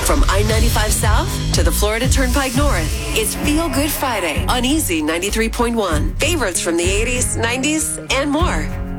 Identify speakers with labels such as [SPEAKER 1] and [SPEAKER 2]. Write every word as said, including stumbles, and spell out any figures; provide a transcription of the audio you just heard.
[SPEAKER 1] From I ninety-five South to the Florida Turnpike North, it's Feel Good Friday on Easy ninety-three point one. Favorites from the eighties, nineties, and more.